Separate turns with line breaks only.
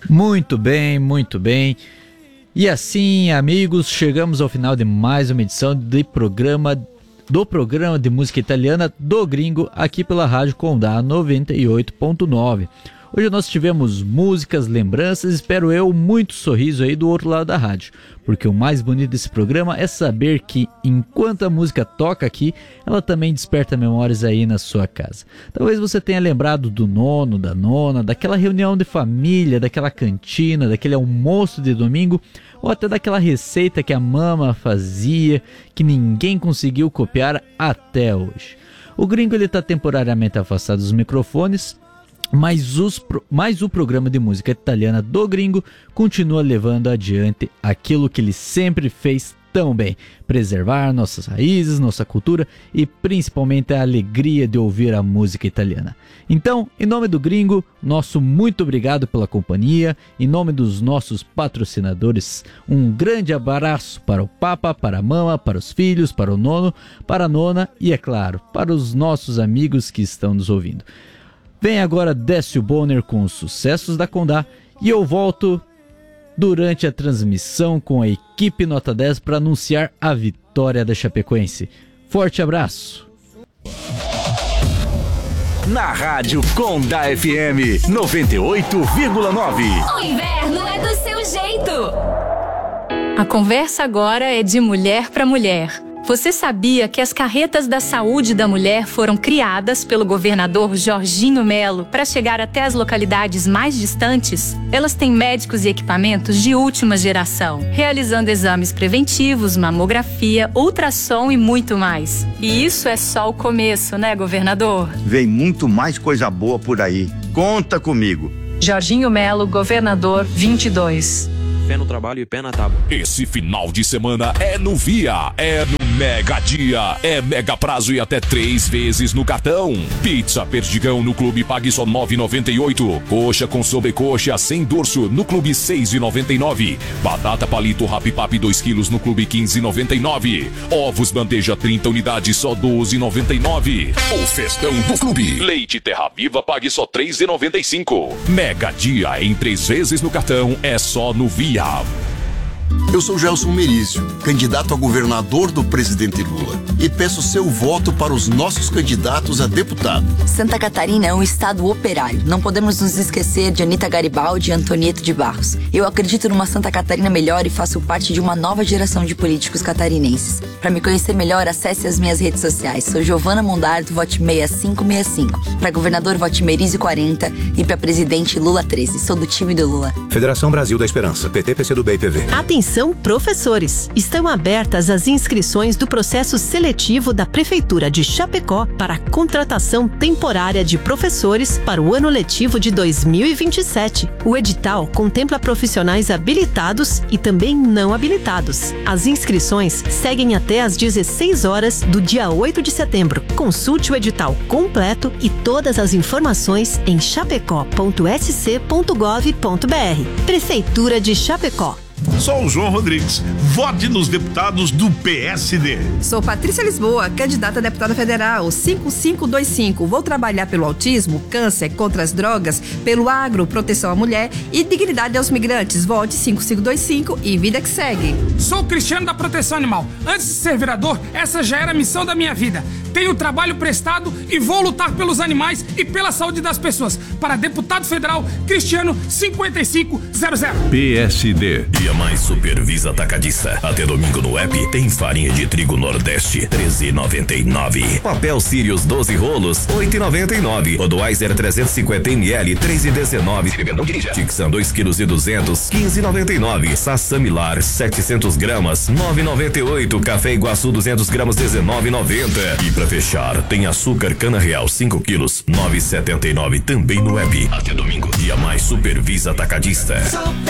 Muito bem, muito bem. E assim, amigos, chegamos ao final de mais uma edição do programa de música italiana do Gringo, aqui pela Rádio Condá 98.9. Hoje nós tivemos músicas, lembranças, espero eu, muito sorriso aí do outro lado da rádio, porque o mais bonito desse programa é saber que enquanto a música toca aqui, ela também desperta memórias aí na sua casa. Talvez você tenha lembrado do nono, da nona, daquela reunião de família, daquela cantina, daquele almoço de domingo, ou até daquela receita que a mama fazia, que ninguém conseguiu copiar até hoje. O Gringo está temporariamente afastado dos microfones, mas o programa de música italiana do Gringo continua levando adiante aquilo que ele sempre fez tão bem: preservar nossas raízes, nossa cultura e principalmente a alegria de ouvir a música italiana. Então, em nome do Gringo, nosso muito obrigado pela companhia, em nome dos nossos patrocinadores, um grande abraço para o Papa, para a Mama, para os filhos, para o nono, para a nona e, é claro, para os nossos amigos que estão nos ouvindo. Vem agora Décio Bonner com os sucessos da Condá e eu volto durante a transmissão com a equipe Nota 10 para anunciar a vitória da Chapecoense. Forte abraço!
Na Rádio Condá FM 98,9.
O inverno é do seu jeito.
A conversa agora é de mulher para mulher. Você sabia que as carretas da saúde da mulher foram criadas pelo governador Jorginho Melo para chegar até as localidades mais distantes? Elas têm médicos e equipamentos de última geração, realizando exames preventivos, mamografia, ultrassom e muito mais. E isso é só o começo, né, governador?
Vem muito mais coisa boa por aí. Conta comigo.
Jorginho Melo, governador 22.
Pé no trabalho e pé na tábua.
Esse final de semana é no Via, é no Mega Dia, é mega prazo e até 3 vezes no cartão. Pizza Perdigão no Clube pague só R$ 9,98. Coxa com sobrecoxa sem dorso no Clube R$ 6,99. Batata palito Rapipap 2 kg no Clube R$ 15,99. Ovos bandeja 30 unidades só R$ 12,99. O festão do Clube. Leite Terra Viva pague só R$ 3,95. Mega Dia em 3 vezes no cartão é só no Via.
Eu sou Gelson Merizio, candidato a governador do presidente Lula, e peço seu voto para os nossos candidatos a deputado.
Santa Catarina é um estado operário. Não podemos nos esquecer de Anita Garibaldi e Antonieta de Barros. Eu acredito numa Santa Catarina melhor e faço parte de uma nova geração de políticos catarinenses. Para me conhecer melhor, acesse as minhas redes sociais. Sou Giovana Mondardo, vote 6565. Para governador, vote Merizio 40 e para presidente Lula 13. Sou do time do Lula.
Federação Brasil da Esperança, PT, PCdoB e PV.
Atenção, professores! Estão abertas as inscrições do processo seletivo da Prefeitura de Chapecó para a contratação temporária de professores para o ano letivo de 2027. O edital contempla profissionais habilitados e também não habilitados. As inscrições seguem até às 16 horas do dia 8 de setembro. Consulte o edital completo e todas as informações em chapecó.sc.gov.br. Prefeitura de Chapecó.
Sou o João Rodrigues. Vote nos deputados do PSD.
Sou Patrícia Lisboa, candidata a deputada federal, 5525. Vou trabalhar pelo autismo, câncer, contra as drogas, pelo agro, proteção à mulher e dignidade aos migrantes. Vote 5525 e vida que segue.
Sou Cristiano da Proteção Animal. Antes de ser vereador, essa já era a missão da minha vida. Tenho trabalho prestado e vou lutar pelos animais e pela saúde das pessoas. Para deputado federal, Cristiano 5500.
PSD. Dia mais Supervisa Atacadista. Até domingo no app tem farinha de trigo Nordeste, R$13,99. Papel Sirius 12 rolos, R$8,99. Budweiser 350ml, R$3,19. Tixan 2,2 kg, R$15,99. Sassamilar 700 gramas, R$9,98. Café Iguaçu 200 gramas, R$19,90. E pra fechar, tem açúcar cana real 5 quilos, R$9,79. Também no app. Até domingo, dia mais Supervisa Atacadista.